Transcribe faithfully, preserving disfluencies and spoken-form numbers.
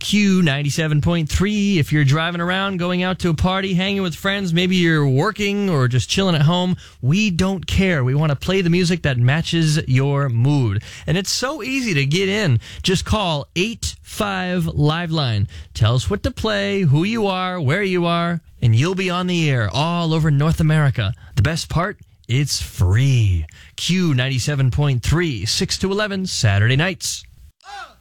Q ninety-seven point three. If you're driving around, going out to a party, hanging with friends, maybe you're working or just chilling at home, we don't care. We want to play the music that matches your mood. And it's so easy to get in. Just call eight five Liveline. Tell us what to play, who you are, where you are, and you'll be on the air all over North America. The best part? It's free. Q ninety-seven point three, six to eleven, Saturday nights. Uh.